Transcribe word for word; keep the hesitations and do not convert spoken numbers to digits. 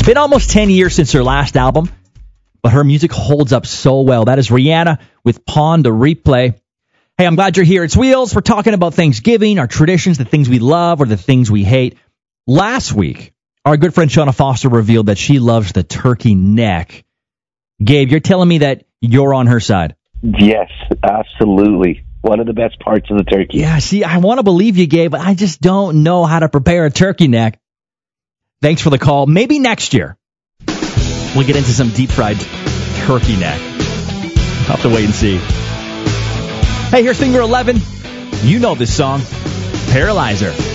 Been almost ten years since her last album, but her music holds up so well. That is Rihanna with Pawn de Replay. Hey, I'm glad you're here. It's Wheels. We're talking about Thanksgiving, our traditions, the things we love or the things we hate. Last week, our good friend Shauna Foster revealed that she loves the turkey neck. Gabe, you're telling me that you're on her side. Yes, absolutely. One of the best parts of the turkey. Yeah, see, I want to believe you, Gabe, but I just don't know how to prepare a turkey neck. Thanks for the call. Maybe next year we'll get into some deep-fried turkey neck. I'll have to wait and see. Hey, here's Finger eleven. You know this song, Paralyzer.